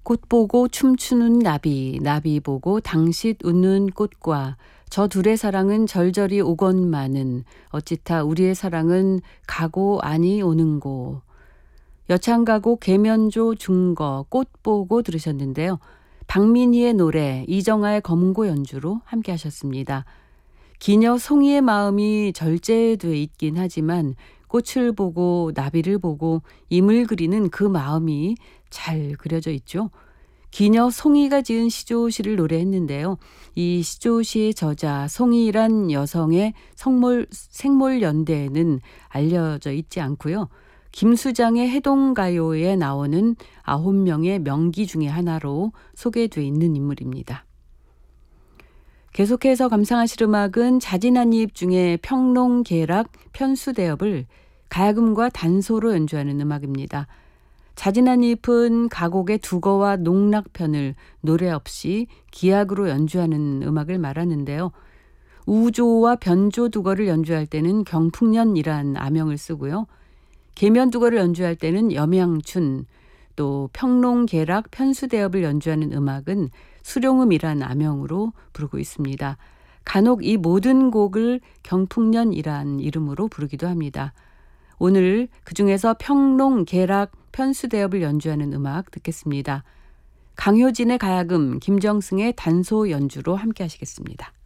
꽃 보고 춤추는 나비, 나비 보고 당sit 웃는 꽃과 저 둘의 사랑은 절절히 오건마는 어찌타 우리의 사랑은 가고 아니 오는고. 여창가곡 계면조 중거 꽃 보고 들으셨는데요. 박민희의 노래, 이정아의 검은고 연주로 함께 하셨습니다. 기녀 송이의 마음이 절제돼 있긴 하지만 꽃을 보고 나비를 보고 임을 그리는 그 마음이 잘 그려져 있죠. 기녀 송이가 지은 시조시를 노래했는데요. 이 시조시의 저자 송이란 여성의 생몰연대에는 알려져 있지 않고요. 김수장의 해동가요에 나오는 9명의 명기 중에 하나로 소개되어 있는 인물입니다. 계속해서 감상하실 음악은 자진한입 중에 평롱, 계락, 편수대업을 가야금과 단소로 연주하는 음악입니다. 자진한입은 가곡의 두거와 농락편을 노래 없이 기악으로 연주하는 음악을 말하는데요. 우조와 변조 두거를 연주할 때는 경풍년이란 아명을 쓰고요. 계면 두거를 연주할 때는 염양춘, 또 평롱, 계락, 편수대업을 연주하는 음악은 수룡음이란 아명으로 부르고 있습니다. 간혹 이 모든 곡을 경풍년이란 이름으로 부르기도 합니다. 오늘 그중에서 평롱, 계락, 편수대업을 연주하는 음악 듣겠습니다. 강효진의 가야금, 김정승의 단소 연주로 함께 하시겠습니다.